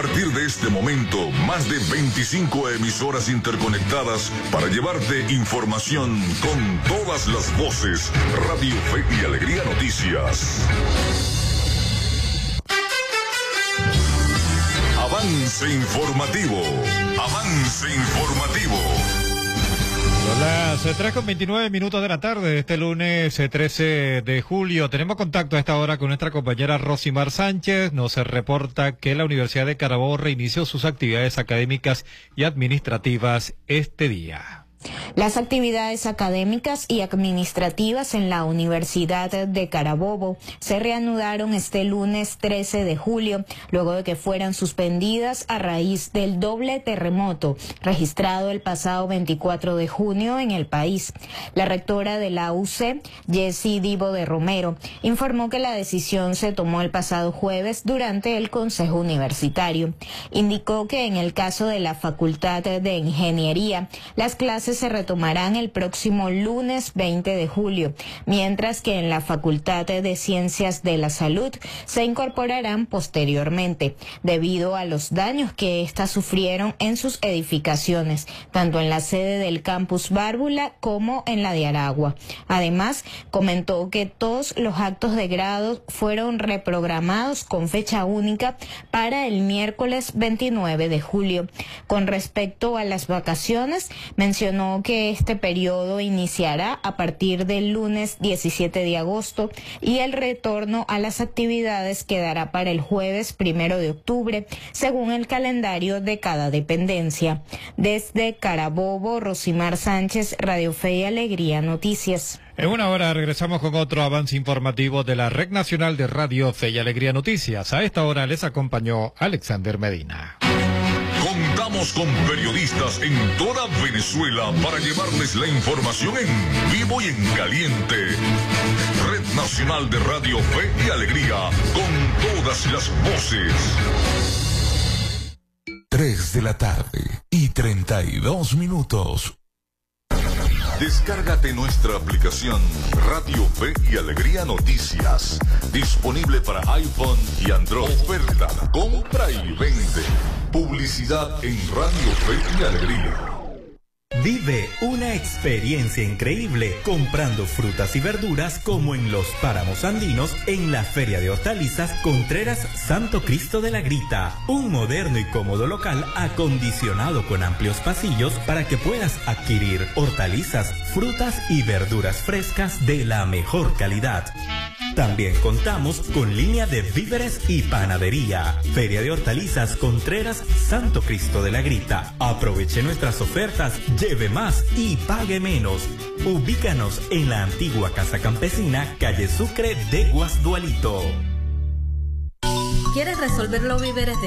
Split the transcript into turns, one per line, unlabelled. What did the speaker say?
partir de este momento, más de 25 emisoras interconectadas para llevarte información con todas las voces. Radio Fe y Alegría Noticias. Avance informativo. Avance informativo.
Son las 3:29 de la tarde, este lunes 13 de julio. Tenemos contacto a esta hora con nuestra compañera Rosimar Sánchez. Nos reporta que la Universidad de Carabobo reinició sus actividades académicas y administrativas este día.
Las actividades académicas y administrativas en la Universidad de Carabobo se reanudaron este lunes 13 de julio, luego de que fueran suspendidas a raíz del doble terremoto registrado el pasado 24 de junio en el país. La rectora de la UC, Jessie Divo de Romero, informó que la decisión se tomó el pasado jueves durante el Consejo Universitario. Indicó que en el caso de la Facultad de Ingeniería, las clases se retomarán el próximo lunes 20 de julio, mientras que en la Facultad de Ciencias de la Salud se incorporarán posteriormente, debido a los daños que éstas sufrieron en sus edificaciones, tanto en la sede del campus Bárbula como en la de Aragua. Además, comentó que todos los actos de grado fueron reprogramados con fecha única para el miércoles 29 de julio. Con respecto a las vacaciones, mencionó que este periodo iniciará a partir del lunes 17 de agosto y el retorno a las actividades quedará para el jueves 1 de octubre, según el calendario de cada dependencia. Desde Carabobo, Rosimar Sánchez, Radio Fe y Alegría Noticias.
En una hora regresamos con otro avance informativo de la Red Nacional de Radio Fe y Alegría Noticias. A esta hora les acompañó Alexander Medina.
Contamos con periodistas en toda Venezuela para llevarles la información en vivo y en caliente. Red Nacional de Radio Fe y Alegría, con todas las voces.
3 de la tarde y 32 minutos.
Descárgate nuestra aplicación Radio Fe y Alegría Noticias, disponible para iPhone y Android. Oferta, compra y vende. Publicidad en Radio Fe y Alegría.
Vive una experiencia increíble comprando frutas y verduras como en los páramos andinos en la Feria de Hortalizas Contreras Santo Cristo de la Grita. Un moderno y cómodo local acondicionado con amplios pasillos para que puedas adquirir hortalizas, frutas y verduras frescas de la mejor calidad. También contamos con línea de víveres y panadería. Feria de Hortalizas Contreras Santo Cristo de la Grita. Aproveche nuestras ofertas, lleve más y pague menos. Ubícanos en la antigua Casa Campesina, calle Sucre de Guasdualito.
¿Quieres resolver los víveres de